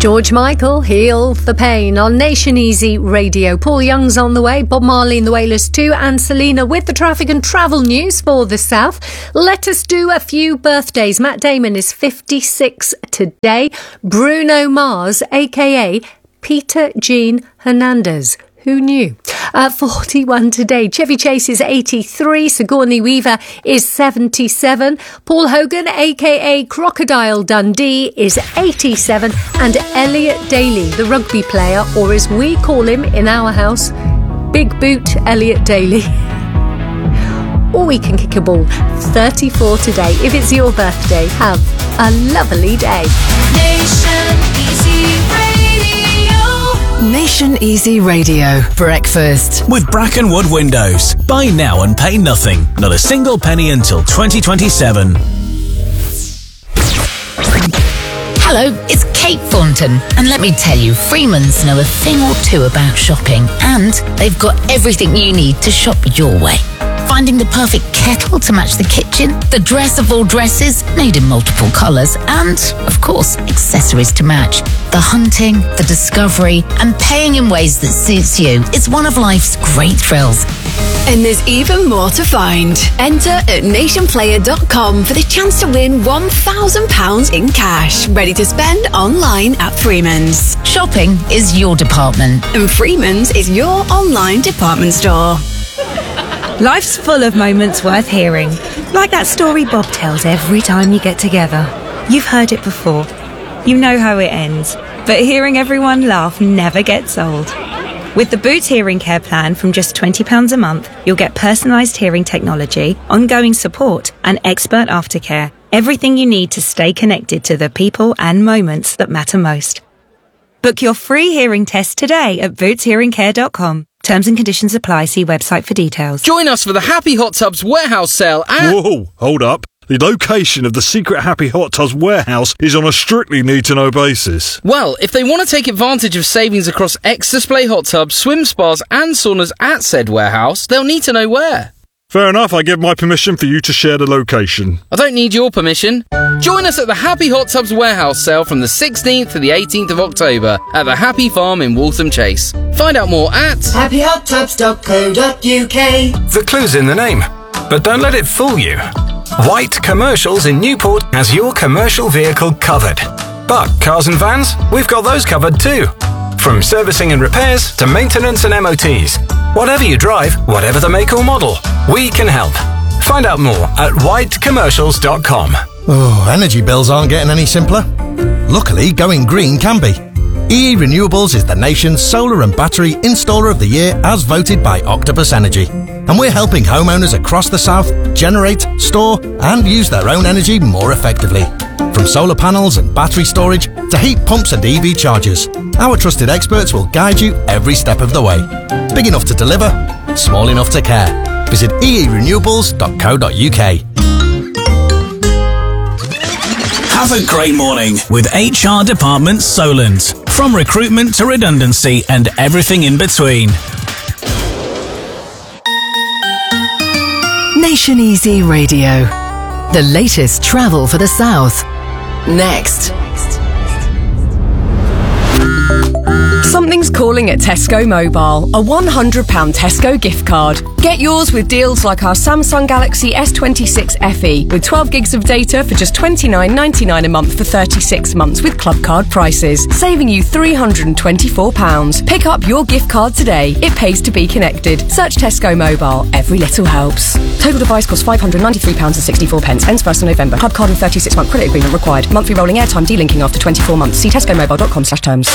George Michael, Heal the Pain on Nation Easy Radio. Paul Young's on the way, Bob Marley and the Wailers too, and Selena with the traffic and travel news for the South. Let us do a few birthdays. Matt Damon is 56 today. Bruno Mars, a.k.a. Peter Jean Hernandez. Who knew? 41 today. Chevy Chase is 83. Sigourney Weaver is 77. Paul Hogan, a.k.a. Crocodile Dundee, is 87. And Elliot Daly, the rugby player, or as we call him in our house, Big Boot Elliot Daly. Or we can kick a ball. 34 today. If it's your birthday, have a lovely day. Nation Easy Radio. Nation Easy Radio. Breakfast. With Brackenwood Windows. Buy now and pay nothing. Not a single penny until 2027. Hello, it's Kate Thornton, and let me tell you, Freeman's know a thing or two about shopping, and they've got everything you need to shop your way. Finding the perfect kettle to match the kitchen, the dress of all dresses, made in multiple colours, and, of course, accessories to match. The hunting, the discovery, and paying in ways that suits you is one of life's great thrills. And there's even more to find. Enter at nationplayer.com for the chance to win £1,000 in cash, ready to spend online at Freeman's. Shopping is your department. And Freeman's is your online department store. Life's full of moments worth hearing, like that story Bob tells every time you get together. You've heard it before. You know how it ends, but hearing everyone laugh never gets old. With the Boots Hearing Care plan from just £20 a month, you'll get personalised hearing technology, ongoing support and expert aftercare. Everything you need to stay connected to the people and moments that matter most. Book your free hearing test today at bootshearingcare.com. Terms and conditions apply. See website for details. Join us for the Happy Hot Tubs warehouse sale at... Whoa, hold up. The location of the secret Happy Hot Tubs warehouse is on a strictly need-to-know basis. Well, if they want to take advantage of savings across ex-display hot tubs, swim spas and saunas at said warehouse, they'll need to know where. Fair enough, I give my permission for you to share the location. I don't need your permission. Join us at the Happy Hot Tubs warehouse sale from the 16th to the 18th of October at the Happy Farm in Waltham Chase. Find out more at happyhottubs.co.uk. The clue's in the name, but don't let it fool you. White Commercials in Newport has your commercial vehicle covered. But cars and vans, we've got those covered too. From servicing and repairs to maintenance and MOTs. Whatever you drive, whatever the make or model, we can help. Find out more at whitecommercials.com. Oh, energy bills aren't getting any simpler. Luckily, going green can be. EE Renewables is the nation's solar and battery installer of the year as voted by Octopus Energy. And we're helping homeowners across the south generate, store and use their own energy more effectively. From solar panels and battery storage to heat pumps and EV chargers, our trusted experts will guide you every step of the way. Big enough to deliver, small enough to care. Visit eerenewables.co.uk. Have a great morning with HR Department Solent. From recruitment to redundancy and everything in between. Nation Easy Radio. The latest travel for the South. Next. Something's calling at Tesco Mobile. A £100 Tesco gift card. Get yours with deals like our Samsung Galaxy S26 FE with 12 gigs of data for just $29.99 a month for 36 months with club card prices, saving you £324. Pick up your gift card today. It pays to be connected. Search Tesco Mobile. Every little helps. Total device costs £593.64. Ends 1st of November. Club card and 36-month credit agreement required. Monthly rolling airtime delinking after 24 months. See tescomobile.com/terms.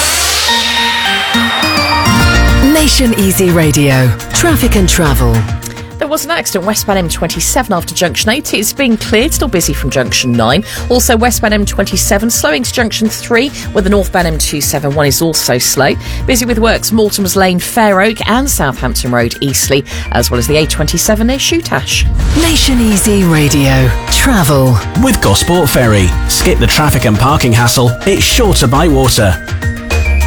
Nation Easy Radio. Traffic and travel. There was an accident westbound M27 after junction 8. It's being cleared, still busy from junction 9. Also westbound M27 slowing to junction 3, where the northbound M271 is also slow. Busy with works Mortimer's Lane, Fair Oak and Southampton Road, Eastleigh, as well as the A27 near Shoothash. Nation Easy Radio. Travel. With Gosport Ferry. Skip the traffic and parking hassle. It's shorter by water.